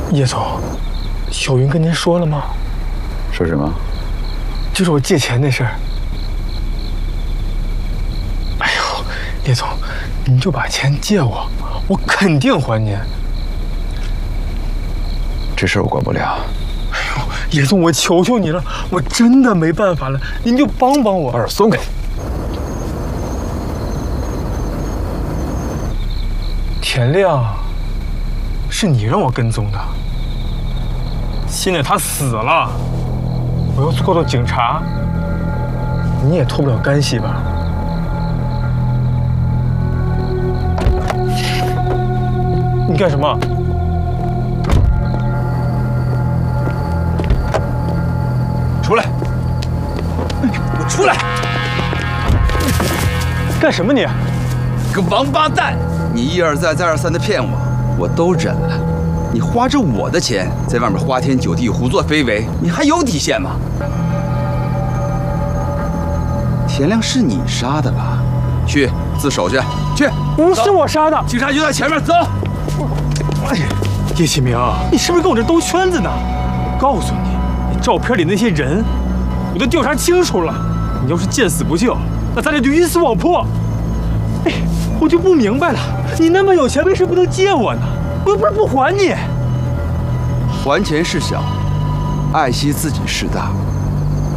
叶总，小云跟您说了吗？ 说什么？ 就是我借钱那事儿。哎呦，叶总，你就把钱借我，我肯定还您。 这事儿我管不了。 哎呦，叶总，我求求你了，我真的没办法了，您就帮帮我。 把手松开！ 田亮，是你让我跟踪的。现在他死了，我要错到警察，你也脱不了干系吧？你干什么？ 出来！我出来！ 干什么你？ 个王八蛋！你一而再再而三的骗我，我都忍了。你花着我的钱在外面花天酒地、胡作非为，你还有底线吗？田亮是你杀的吧？去自首去！去！ 不是我杀的， 警察就在前面，走！ 哎呀，叶启明，你是不是跟我这兜圈子呢？我告诉你，你照片里那些人，我都调查清楚了。你要是见死不救，那咱俩就鱼死网破。哎，我就不明白了，你那么有钱，为什么不能借我呢？我又不是不还你。 还钱是小，爱惜自己是大。